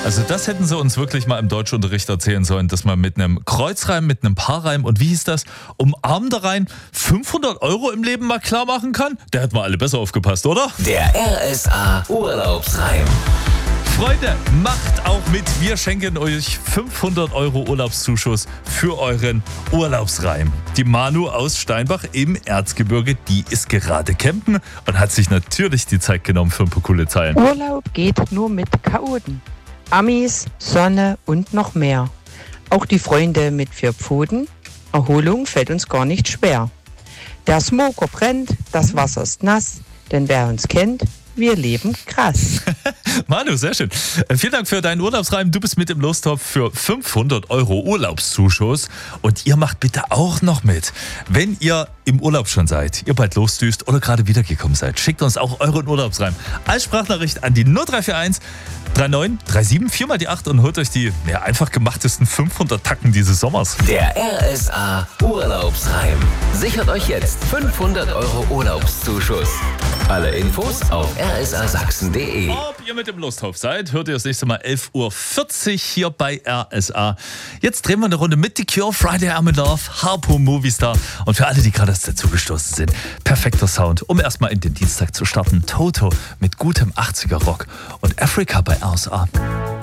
Also das hätten sie uns wirklich mal im Deutschunterricht erzählen sollen, dass man mit einem Kreuzreim, mit einem Paarreim und wie hieß das, umarmender Reim 500 € im Leben mal klar machen kann? Da hätten wir alle besser aufgepasst, oder? Der RSA Urlaubsreim. Freunde, macht auch mit. Wir schenken euch 500 € Urlaubszuschuss für euren Urlaubsreim. Die Manu aus Steinbach im Erzgebirge, die ist gerade campen und hat sich natürlich die Zeit genommen für ein paar coole Zeilen. Urlaub geht nur mit Chaoten. Amis, Sonne und noch mehr. Auch die Freunde mit 4 Pfoten. Erholung fällt uns gar nicht schwer. Der Smoker brennt, das Wasser ist nass, denn wer uns kennt, wir leben krass. Manu, sehr schön. Vielen Dank für deinen Urlaubsreim. Du bist mit im Lostopf für 500 € Urlaubszuschuss. Und ihr macht bitte auch noch mit. Wenn ihr im Urlaub schon seid, ihr bald losdüst oder gerade wiedergekommen seid, schickt uns auch euren Urlaubsreim als Sprachnachricht an die 0341 39 37 4 mal die 8 und holt euch die einfach gemachtesten 500 Tacken dieses Sommers. Der RSA Urlaubsreim. Sichert euch jetzt 500 € Urlaubszuschuss. Alle Infos auf rsasachsen.de. Ob ihr mit dem Lostopf seid, hört ihr das nächste Mal 11:40 Uhr hier bei RSA. Jetzt drehen wir eine Runde mit The Cure, Friday I'm in Love, Harpo Movistar. Und für alle, die gerade erst dazugestoßen sind, perfekter Sound, um erstmal in den Dienstag zu starten. Toto mit gutem 80er Rock und Africa bei RSA.